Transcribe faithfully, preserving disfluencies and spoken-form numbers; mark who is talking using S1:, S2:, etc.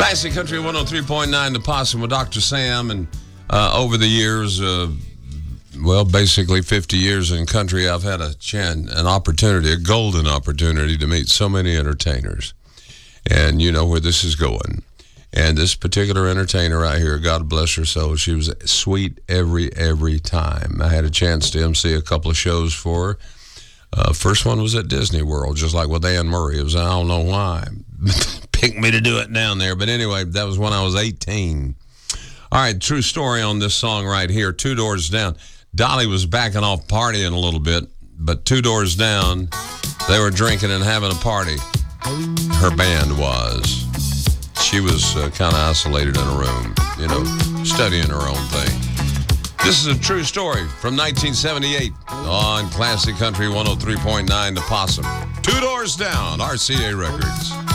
S1: Classic Country one oh three point nine, The Possum with Doctor Sam. And uh, over the years, uh, well, basically fifty years in country, I've had a chance, an opportunity, a golden opportunity to meet so many entertainers. And you know where this is going. And this particular entertainer right here, God bless her soul, she was sweet every, every time. I had a chance to emcee a couple of shows for her. Uh, first one was at Disney World, just like with Anne Murray. It was, I don't know why. Picked me to do it down there. But anyway, that was when I was eighteen. All right, true story on this song right here, Two Doors Down. Dolly was backing off partying a little bit, but two doors down, they were drinking and having a party. Her band was. She was uh, kind of isolated in a room, you know, studying her own thing. This is a true story from nineteen seventy-eight on Classic Country one oh three point nine, The Possum. Two Doors Down, R C A Records.